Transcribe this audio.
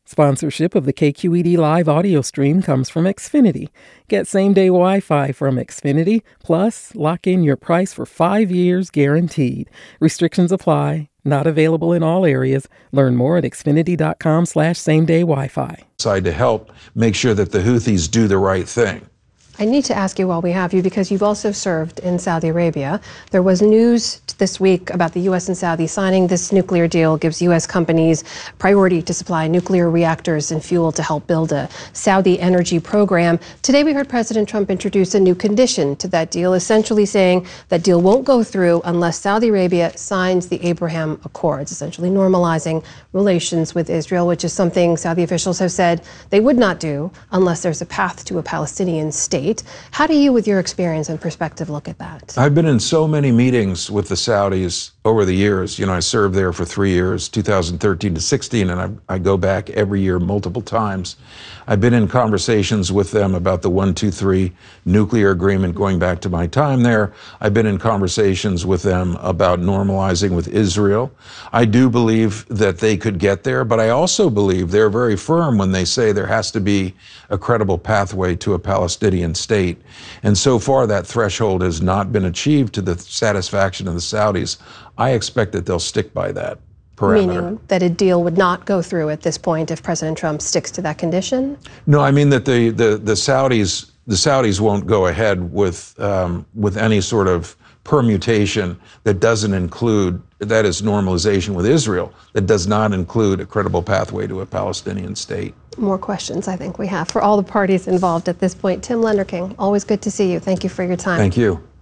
Sponsorship of the KQED Live audio stream comes from Xfinity. Get same-day Wi-Fi from Xfinity, plus lock in your price for 5 years guaranteed. Restrictions apply. Not available in all areas. Learn more at xfinity.com/same-day Wi-Fi. To help make sure that the Houthis do the right thing. I need to ask you while we have you, because you've also served in Saudi Arabia. There was news this week about the U.S. and Saudi signing this nuclear deal, gives U.S. companies priority to supply nuclear reactors and fuel to help build a Saudi energy program. Today we heard President Trump introduce a new condition to that deal, essentially saying that deal won't go through unless Saudi Arabia signs the Abraham Accords, essentially normalizing relations with Israel, which is something Saudi officials have said they would not do unless there's a path to a Palestinian state. How do you, with your experience and perspective, look at that? I've been in so many meetings with the Saudis over the years. I served there for 3 years, 2013 to 16, and I go back every year multiple times. I've been in conversations with them about the 123 nuclear agreement going back to my time there. I've been in conversations with them about normalizing with Israel. I do believe that they could get there, but I also believe they're very firm when they say there has to be a credible pathway to a Palestinian state. And so far, that threshold has not been achieved to the satisfaction of the Saudis. I expect that they'll stick by that parameter. Meaning that a deal would not go through at this point if President Trump sticks to that condition? No, I mean that the Saudis won't go ahead with any sort of permutation that doesn't include, that is normalization with Israel, that does not include a credible pathway to a Palestinian state. More questions I think we have for all the parties involved at this point. Tim Lenderking, always good to see you. Thank you for your time. Thank you.